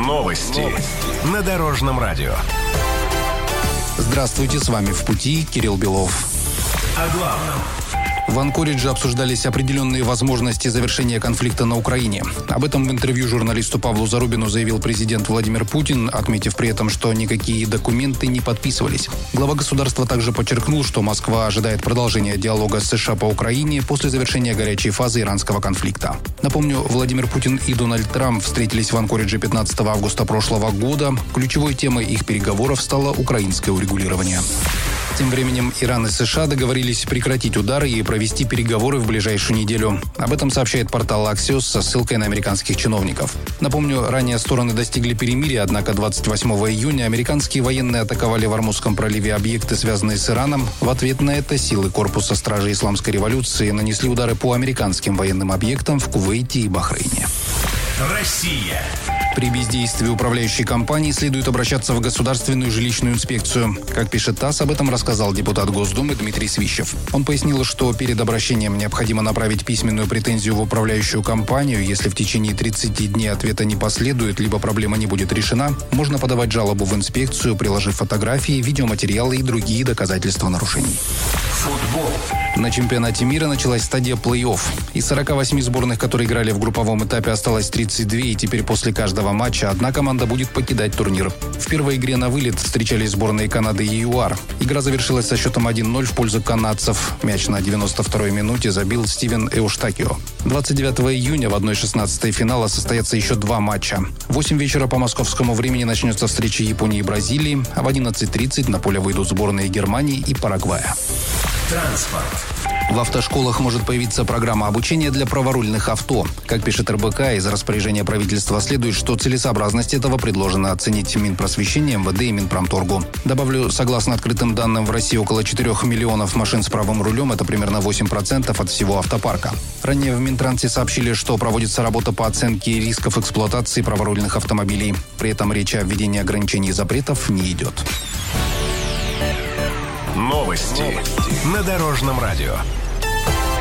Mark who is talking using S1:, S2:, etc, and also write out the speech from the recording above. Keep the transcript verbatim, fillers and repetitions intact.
S1: Новости, Новости. На Дорожном радио.
S2: Здравствуйте, с вами «В пути» Кирилл Белов.
S1: О главном.
S2: В Анкоридже обсуждались определенные возможности завершения конфликта на Украине. Об этом в интервью журналисту Павлу Зарубину заявил президент Владимир Путин, отметив при этом, что никакие документы не подписывались. Глава государства также подчеркнул, что Москва ожидает продолжения диалога с США по Украине после завершения горячей фазы иранского конфликта. Напомню, Владимир Путин и Дональд Трамп встретились в Анкоридже пятнадцатого августа прошлого года. Ключевой темой их переговоров стало украинское урегулирование. Тем временем Иран и США договорились прекратить удары и провести переговоры в ближайшую неделю. Об этом сообщает портал Axios со ссылкой на американских чиновников. Напомню, ранее стороны достигли перемирия, однако двадцать восьмого июня американские военные атаковали в Ормузском проливе объекты, связанные с Ираном. В ответ на это силы корпуса стражей исламской революции нанесли удары по американским военным объектам в Кувейте и Бахрейне.
S1: Россия.
S2: При бездействии управляющей компании следует обращаться в Государственную жилищную инспекцию. Как пишет ТАСС, об этом рассказал депутат Госдумы Дмитрий Свищев. Он пояснил, что перед обращением необходимо направить письменную претензию в управляющую компанию. Если в течение тридцати дней ответа не последует, либо проблема не будет решена, можно подавать жалобу в инспекцию, приложив фотографии, видеоматериалы и другие доказательства нарушений.
S1: Футбол.
S2: На чемпионате мира началась стадия плей-офф. Из сорока восьми сборных, которые играли в групповом этапе, осталось тридцать две, и теперь после каждого матча одна команда будет покидать турнир. В первой игре на вылет встречались сборные Канады и ЮАР. Игра завершилась со счетом один ноль в пользу канадцев. Мяч на девяносто второй минуте забил Стивен Эуштакио. двадцать девятого июня в одна шестнадцатая финала состоятся еще два матча. В восемь вечера по московскому времени начнется встреча Японии и Бразилии, а в одиннадцать тридцать на поле выйдут сборные Германии и Парагвая.
S1: Транспорт.
S2: В автошколах может появиться программа обучения для праворульных авто. Как пишет эр бэ ка, из распоряжения правительства следует, что целесообразность этого предложено оценить Минпросвещение, эм вэ дэ и Минпромторгу. Добавлю, согласно открытым данным, в России около четырёх миллионов машин с правым рулем, это примерно восемь процентов от всего автопарка. Ранее в Минтрансе сообщили, что проводится работа по оценке рисков эксплуатации праворульных автомобилей. При этом речь о введении ограничений и запретов не идет.
S1: Новости. Новости. На Дорожном радио.